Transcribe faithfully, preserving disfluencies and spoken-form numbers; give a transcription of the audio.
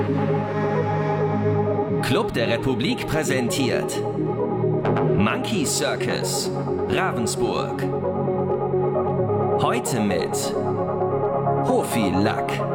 Club der Republik präsentiert Monkey Circus Ravensburg. Heute mit Hofi Lack.